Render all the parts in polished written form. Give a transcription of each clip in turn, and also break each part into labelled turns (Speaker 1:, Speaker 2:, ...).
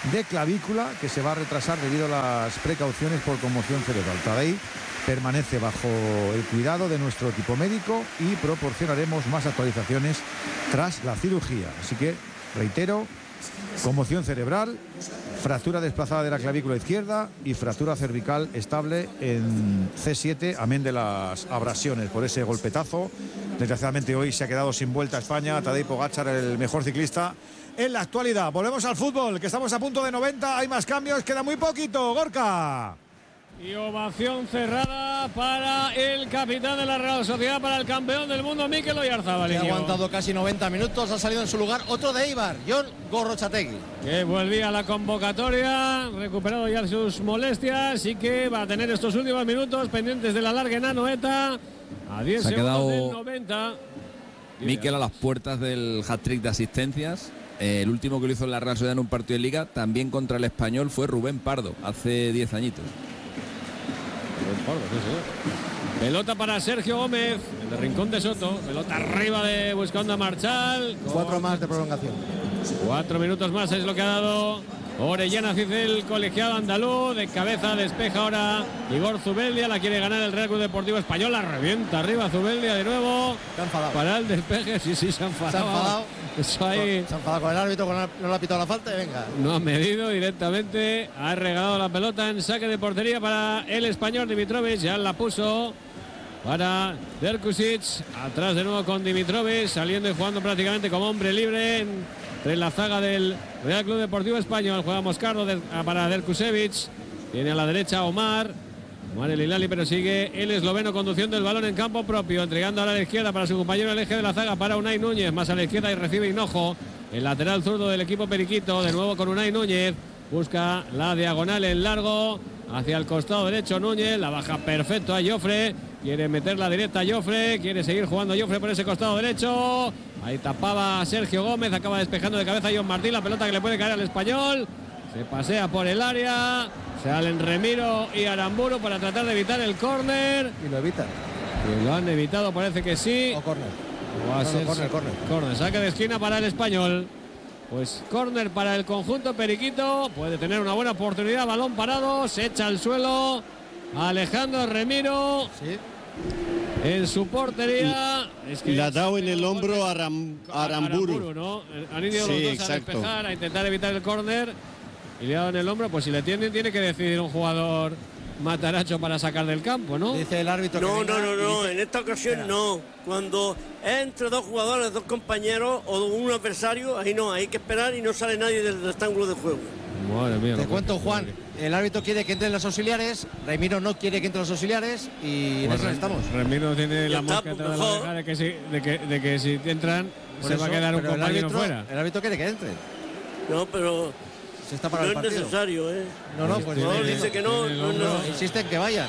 Speaker 1: de clavícula que se va a retrasar debido a las precauciones por conmoción cerebral. Tadei permanece bajo el cuidado de nuestro equipo médico y proporcionaremos más actualizaciones tras la cirugía. Así que, reitero, conmoción cerebral, fractura desplazada de la clavícula izquierda y fractura cervical estable en C7, amén de las abrasiones por ese golpetazo. Desgraciadamente hoy se ha quedado sin vuelta a España. Tadej Pogačar, el mejor ciclista en la actualidad. Volvemos al fútbol, que estamos a punto de 90, hay más cambios, queda muy poquito. Gorka.
Speaker 2: Y ovación cerrada para el capitán de la Real Sociedad, para el campeón del mundo, Mikel Oyarzabal.
Speaker 3: Que ha aguantado casi 90 minutos, ha salido en su lugar otro de Eibar, Jon Gorrotxategi.
Speaker 2: Que volvía a la convocatoria, recuperado ya sus molestias y que va a tener estos últimos minutos pendientes de la larga en Anoeta. A 10 segundos del 90.
Speaker 4: Mikel a las puertas del hat-trick de asistencias. El último que lo hizo en la Real Sociedad en un partido de Liga, también contra el Español, fue Rubén Pardo, hace 10 añitos.
Speaker 2: Pelota para Sergio Gómez, el de Rincón de Soto. Pelota arriba buscando a Marchal.
Speaker 3: 4 más de prolongación.
Speaker 2: 4 minutos más es lo que ha dado Orellana Cid, el colegiado andaluz. De cabeza despeja ahora Igor Zubeldia. La quiere ganar el Real Club Deportivo Español. La revienta arriba Zubeldia de nuevo.
Speaker 3: Se ha enfadado.
Speaker 2: Para el despeje. Sí, se ha enfadado.
Speaker 3: Se ha enfadado.
Speaker 2: Eso ahí.
Speaker 3: Se ha enfadado con el árbitro, no le ha pitado la falta y venga.
Speaker 2: No ha medido directamente. Ha regalado la pelota en saque de portería para el español Dimitrovic. Ya la puso para Derkusic. Atrás de nuevo con Dimitrovic. Saliendo y jugando prácticamente como hombre libre entre la zaga del Real Club Deportivo Español. Juega Moscardo para Derkusevic. Tiene a la derecha Omar el Hilali, pero sigue el esloveno conduciendo el balón en campo propio, entregando ahora a la izquierda para su compañero el eje de la zaga, para Unai Núñez, más a la izquierda y recibe Hinojo, el lateral zurdo del equipo periquito, de nuevo con Unai Núñez, busca la diagonal en largo, hacia el costado derecho Núñez, la baja perfecto a Jofre, quiere meter la directa a Jofre, quiere seguir jugando Jofre por ese costado derecho, ahí tapaba Sergio Gómez, acaba despejando de cabeza a John Martín, la pelota que le puede caer al español, se pasea por el área. Salen Remiro y Aramburu para tratar de evitar el córner.
Speaker 3: Y lo evitan.
Speaker 2: Y lo han evitado, parece que sí.
Speaker 3: O córner.
Speaker 2: Córner. Saque de esquina para el español. Pues córner para el conjunto periquito. Puede tener una buena oportunidad. Balón parado. Se echa al suelo Alejandro Remiro.
Speaker 3: Sí.
Speaker 2: En su portería. Es que
Speaker 5: le ha dado en el hombro a Aramburu,
Speaker 2: ¿no? Han ido los dos a despejar, a intentar evitar el córner. Y le ha dado en el hombro, pues si le tiene que decidir un jugador Mataracho para sacar del campo, ¿no?
Speaker 3: Dice el árbitro.
Speaker 5: No, en esta ocasión no. Cuando es entre dos jugadores, dos compañeros o un adversario, ahí no, hay que esperar y no sale nadie del rectángulo de juego.
Speaker 2: Madre mía.
Speaker 3: Te cuento, Juan, el árbitro quiere que entren los auxiliares, Remiro no quiere que entren los auxiliares y en eso estamos.
Speaker 2: Remiro tiene la mosca de la oreja de que si entran se va a quedar un compañero fuera.
Speaker 3: El árbitro quiere que entren.
Speaker 5: No, pero
Speaker 3: no
Speaker 5: es necesario, ¿eh?
Speaker 3: Pues
Speaker 5: dice que no.
Speaker 3: Insisten que vayan.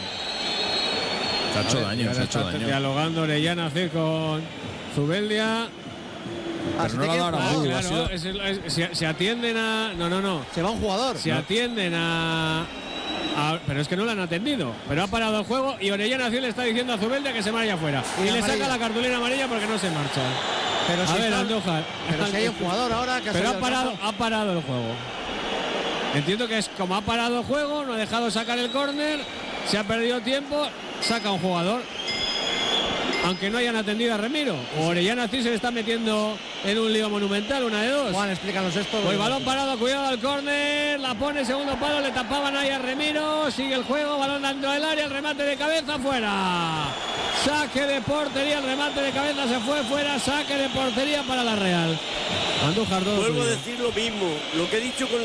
Speaker 4: Se ha hecho daño,
Speaker 2: Dialogando Orellana Cid con Zubeldia.
Speaker 4: Pero no lo ha dado Aramburu.
Speaker 2: Claro, se atienden a... No.
Speaker 3: Se va un jugador.
Speaker 2: Se atienden a... Pero es que no lo han atendido. Pero ha parado el juego y Orellana Cid le está diciendo a Zubeldia que se vaya afuera. Y le saca la cartulina amarilla porque no se marcha.
Speaker 3: Pero
Speaker 2: a ver, Andújar.
Speaker 3: Pero si hay un jugador ahora que
Speaker 2: ha parado el juego. Entiendo que es como ha parado el juego, no ha dejado sacar el córner, se ha perdido tiempo, saca un jugador. Aunque no hayan atendido a Remiro. O Orellana Cid se le está metiendo en un lío monumental, una de dos.
Speaker 3: Juan, explícanos esto.
Speaker 2: Pues balón parado, cuidado al córner, la pone segundo palo, le tapaban ahí a Remiro, sigue el juego, balón dentro del área, el remate de cabeza fuera. Saque de portería, el remate de cabeza se fue fuera, saque de portería para la Real. Andújar,
Speaker 5: vuelvo a decir lo mismo, lo que he dicho con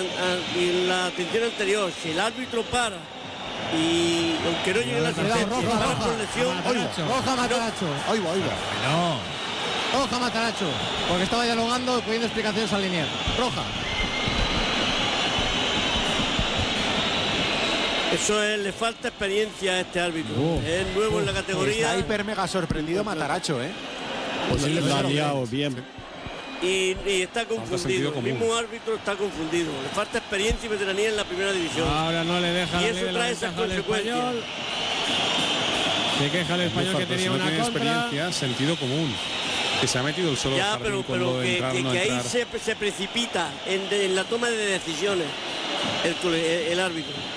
Speaker 5: la atención anterior, si el árbitro para y aunque no llegue la asistencia,
Speaker 3: roja Mataracho. Oiga. No. Roja Mataracho, porque estaba dialogando, pidiendo explicaciones al lineal. Roja.
Speaker 5: Eso es, le falta experiencia a este árbitro. Es nuevo en la categoría.
Speaker 6: Está hiper mega sorprendido Mataracho, ¿eh?
Speaker 5: Pues
Speaker 6: sí,
Speaker 5: lo
Speaker 6: ha
Speaker 5: liado bien. Y está confundido, el mismo árbitro está confundido. Le falta experiencia y veteranía en la primera división.
Speaker 2: Ahora no le deja.
Speaker 5: Y eso trae esas consecuencias.
Speaker 2: Se queja el español que tenía una contra.
Speaker 7: Experiencia, sentido común. Que se ha metido el solo
Speaker 5: ya,
Speaker 7: jardín con
Speaker 5: pero
Speaker 7: lo de entrar, no
Speaker 5: que ahí
Speaker 7: entrar.
Speaker 5: se precipita en la toma de decisiones el árbitro.